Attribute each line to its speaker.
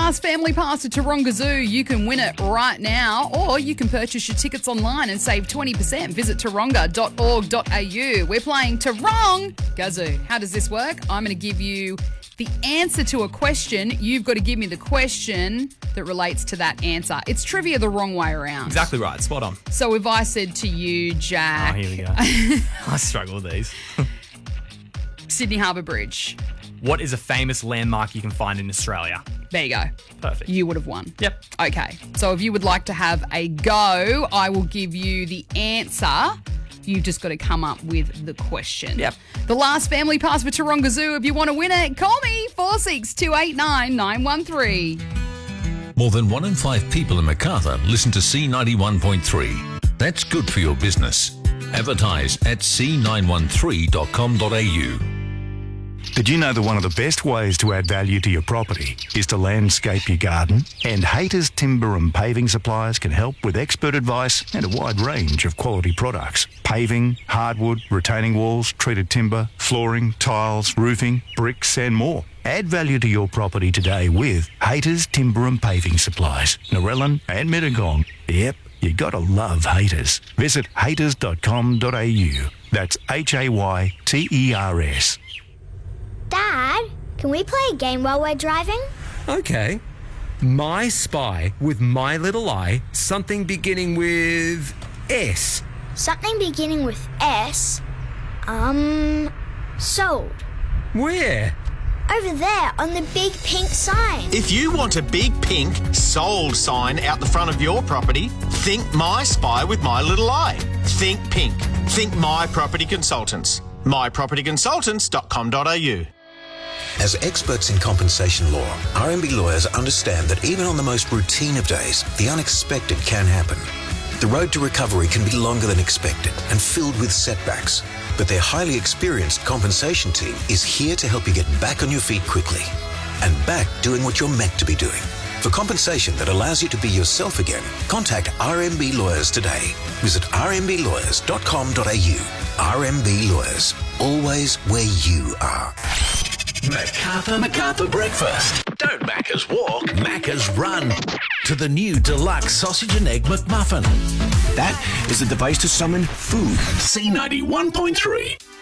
Speaker 1: last family pass to Taronga Zoo. You can win it right now, or you can purchase your tickets online and save 20%. Visit taronga.org.au. We're playing Taronga Zoo. How does this work? I'm going to give you the answer to a question. You've got to give me the question that relates to that answer. It's trivia the wrong way around.
Speaker 2: Exactly right. Spot on.
Speaker 1: So if I said to you, Jack...
Speaker 2: Oh, here we go. I struggle with these.
Speaker 1: Sydney Harbour Bridge.
Speaker 2: What is a famous landmark you can find in Australia?
Speaker 1: There you go.
Speaker 2: Perfect.
Speaker 1: You would have won.
Speaker 2: Yep.
Speaker 1: Okay. So if you would like to have a go, I will give you the answer. You've just got to come up with the question.
Speaker 2: Yep.
Speaker 1: The last family pass for Taronga Zoo. If you want to win it, call me 46289 913.
Speaker 3: More than 1 in 5 people in Macarthur listen to C91.3. That's good for your business. Advertise at c913.com.au.
Speaker 4: Did you know that one of the best ways to add value to your property is to landscape your garden? And Haters Timber and Paving Suppliers can help with expert advice and a wide range of quality products. Paving, hardwood, retaining walls, treated timber, flooring, tiles, roofing, bricks and more. Add value to your property today with Haters Timber and Paving Supplies, Narellan and Mittagong. Yep, you gotta love Haters. Visit haters.com.au. That's HAYTERS.
Speaker 5: Dad, can we play a game while we're driving?
Speaker 6: Okay. My Spy with My Little Eye, something beginning with S.
Speaker 5: Something beginning with S? Sold.
Speaker 6: Where?
Speaker 5: Over there on the big pink sign.
Speaker 7: If you want a big pink sold sign out the front of your property, think My Spy with My Little Eye. Think pink. Think My Property Consultants. mypropertyconsultants.com.au.
Speaker 8: As experts in compensation law, RMB lawyers understand that even on the most routine of days, the unexpected can happen. The road to recovery can be longer than expected and filled with setbacks, but their highly experienced compensation team is here to help you get back on your feet quickly and back doing what you're meant to be doing. For compensation that allows you to be yourself again, contact RMB Lawyers today. Visit rmblawyers.com.au. RMB Lawyers, always where you are.
Speaker 3: Macarthur Breakfast. Don't Macca's walk, Macca's run. To the new deluxe sausage and egg McMuffin.
Speaker 9: That is the device to summon food.
Speaker 3: C91.3.